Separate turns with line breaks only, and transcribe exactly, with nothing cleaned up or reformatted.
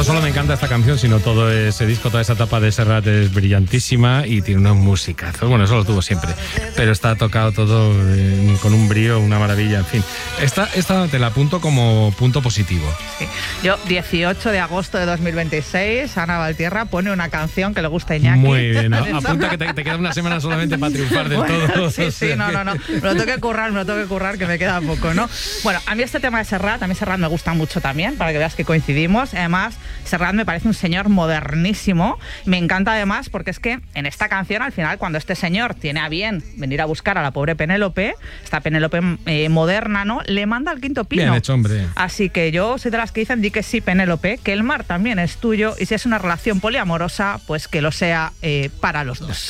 no solo me encanta esta canción, sino todo ese disco, toda esa etapa de Serrat es brillantísima y tiene unos musicazos. Bueno, eso lo tuvo siempre, pero está tocado todo eh, con un brío, una maravilla, en fin. Esta, esta te la apunto como punto positivo.
Sí. Yo, dieciocho de agosto de dos mil veintiséis, Ana Valtierra pone una canción que le gusta a Iñaki.
Muy bien, apunta que te, te queda una semana solamente para triunfar del
bueno,
todo.
Sí, sí, no, no, no. Me lo tengo que currar, me lo tengo que currar, que me queda poco, ¿no? Bueno, a mí este tema de Serrat, a mí Serrat me gusta mucho también, para que veas que coincidimos. Además, Serrat me parece un señor modernísimo. Me encanta además porque es que en esta canción, al final, cuando este señor tiene a bien venir a buscar a la pobre Penélope, esta Penélope eh, moderna, ¿no? Le manda al quinto pino.
Bien hecho, hombre.
Así que yo soy de las que dicen, di que sí, Penélope, que el mar también es tuyo y si es una relación poliamorosa, pues que lo sea eh, para los dos.